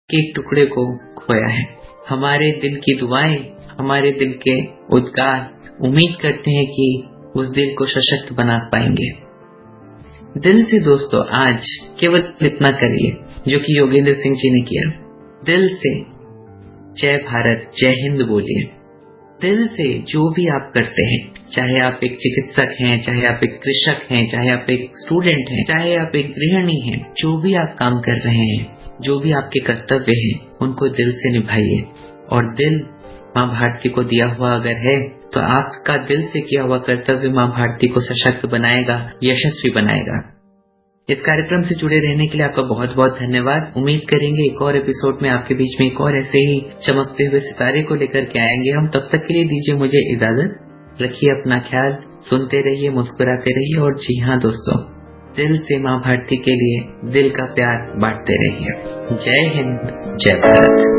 के एक टुकड़े को खोया है। हमारे दिल की दुआएं, हमारे दिल के उद्गार उम्मीद करते हैं कि उस दिल को सशक्त बना पाएंगे। दिल से दोस्तों आज केवल इतना करिए जो कि योगेंद्र सिंह जी ने किया। दिल से जय भारत जय हिंद बोलिए। दिल से जो भी आप करते हैं, चाहे आप एक चिकित्सक हैं, चाहे आप एक कृषक हैं, चाहे आप एक स्टूडेंट हैं, चाहे आप एक गृहिणी हैं, जो भी आप काम कर रहे हैं, जो भी आपके कर्तव्य हैं, उनको दिल से निभाइए। और दिल माँ भारती को दिया हुआ अगर है तो आपका दिल से किया हुआ कर्तव्य माँ भारती को सशक्त बनाएगा, यशस्वी बनाएगा। इस कार्यक्रम से जुड़े रहने के लिए आपका बहुत बहुत धन्यवाद। उम्मीद करेंगे एक और एपिसोड में आपके बीच में एक और ऐसे ही चमकते हुए सितारे को लेकर के आएंगे हम। तब तक के लिए दीजिए मुझे इजाजत। रखिए अपना ख्याल, सुनते रहिए, मुस्कुराते रहिए और जी हाँ दोस्तों, दिल से माँ भारती के लिए दिल का प्यार बांटते रहिए। जय हिंद, जय भारत।